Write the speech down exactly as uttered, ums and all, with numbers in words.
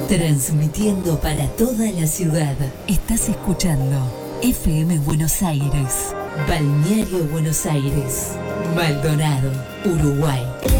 Transmitiendo para toda la ciudad. Estás escuchando F M Buenos Aires. Balneario Buenos Aires. Maldonado, Uruguay.